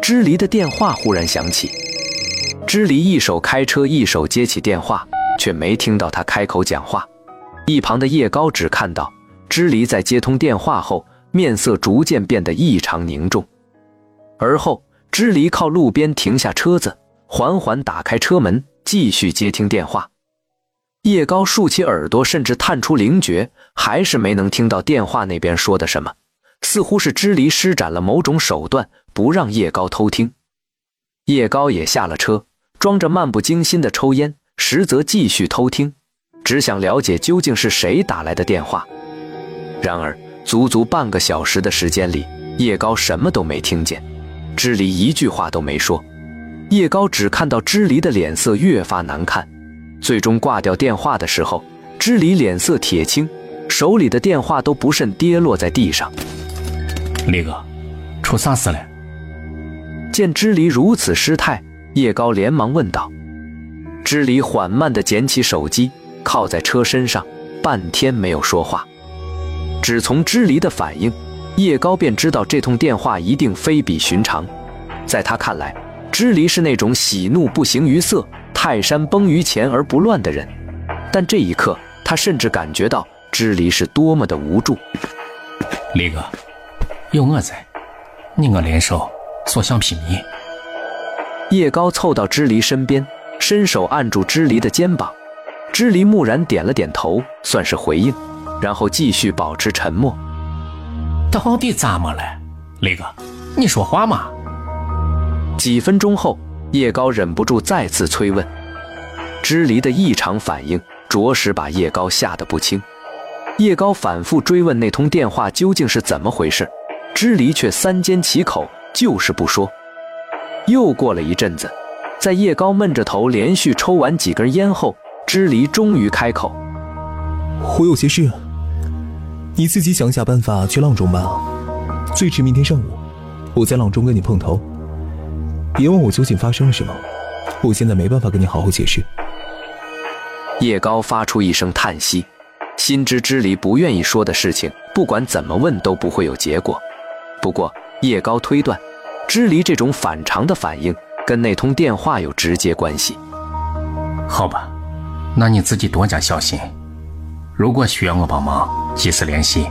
支离的电话忽然响起。支离一手开车一手接起电话，却没听到他开口讲话。一旁的叶高只看到支离在接通电话后，面色逐渐变得异常凝重。而后支离靠路边停下车子，缓缓打开车门，继续接听电话。叶高竖起耳朵，甚至探出灵觉，还是没能听到电话那边说的什么，似乎是支离施展了某种手段，不让叶高偷听。叶高也下了车，装着漫不经心的抽烟，实则继续偷听，只想了解究竟是谁打来的电话。然而足足半个小时的时间里，叶高什么都没听见，支离一句话都没说。叶高只看到支离的脸色越发难看，最终挂掉电话的时候，支离脸色铁青，手里的电话都不慎跌落在地上。 李哥，出啥事了？ 见支离如此失态，叶高连忙问道。支离缓慢地捡起手机，靠在车身上，半天没有说话。只从支离的反应，叶高便知道这通电话一定非比寻常。在他看来，支离是那种喜怒不形于色，泰山崩于前而不乱的人。但这一刻，他甚至感觉到支离是多么的无助。 李哥，有我在，你我联手所向披靡。 叶高凑到支离身边，伸手按住支离的肩膀。支离木然点了点头，算是回应，然后继续保持沉默。 到底咋么了？李哥，你说话嘛。 几分钟后，叶高忍不住再次催问。支离的异常反应着实把叶高吓得不轻。叶高反复追问那通电话究竟是怎么回事，支离却三缄其口，就是不说。又过了一阵子，在叶高闷着头连续抽完几根烟后，支离终于开口： 我有些事，你自己想办法去阆中吧，最迟明天上午我在阆中跟你碰头。别问我究竟发生了什么，我现在没办法跟你好好解释。 叶高发出一声叹息，心知支离不愿意说的事情，不管怎么问都不会有结果。不过叶高推断，支离这种反常的反应跟那通电话有直接关系。 好吧，那你自己多加小心，如果需要我帮忙，及时联系。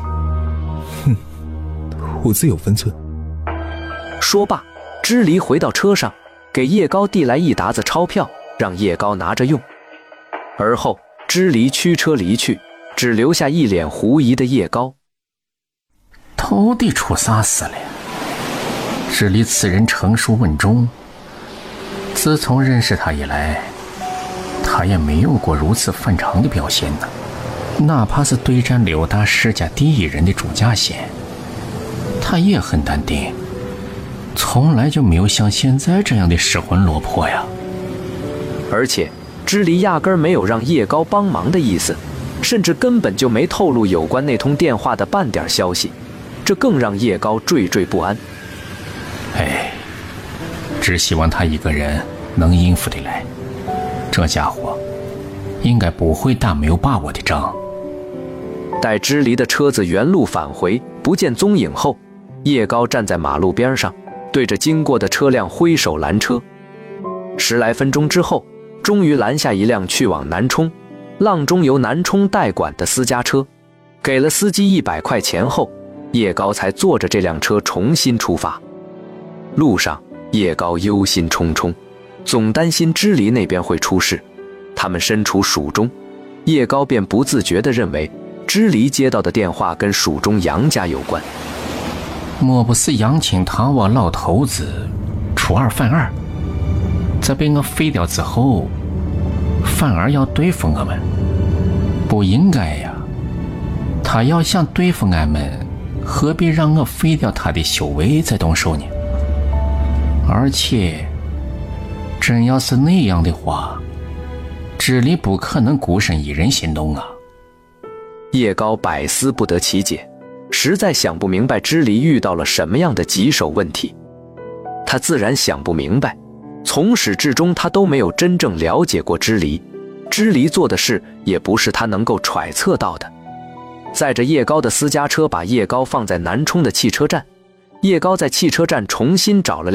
我自有分寸。 说罢，支离回到车上，给叶高递来一沓子钞票，让叶高拿着用。而后支离驱车离去，只留下一脸狐疑的叶高。 到底出啥事了？支离此人成熟稳重，自从认识他以来，他也没有过如此反常的表现呢。哪怕是对战6大世家第一人的朱家贤，他也很淡定，从来就没有像现在这样的失魂落魄呀。 而且支离压根儿没有让叶高帮忙的意思，甚至根本就没透露有关那通电话的半点消息，这更让叶高惴惴不安。 只希望他一个人能应付得来，这家伙应该不会打没有把握的仗。 待支离的车子原路返回，不见踪影后，叶高站在马路边上，对着经过的车辆挥手拦车。10来分钟之后，终于拦下一辆去往南充、阆中由南充代管的私家车，给了司机100块钱后，叶高才坐着这辆车重新出发。路上，叶高忧心忡忡，总担心支离那边会出事。他们身处蜀中，叶高便不自觉地认为支离接到的电话跟蜀中杨家有关。 莫不是杨清堂我老头子出尔反尔，在被我废掉之后，反而要对付我们？不应该呀，他要想对付俺们，何必让我废掉他的修为再动手呢？而且真要是那样的话，支离不可能孤身一人行动啊。 叶高百思不得其解，实在想不明白支离遇到了什么样的棘手问题。他自然想不明白，从始至终他都没有真正了解过支离，支离做的事也不是他能够揣测到的。载着叶高的私家车把叶高放在南充的汽车站，叶高在汽车站重新找了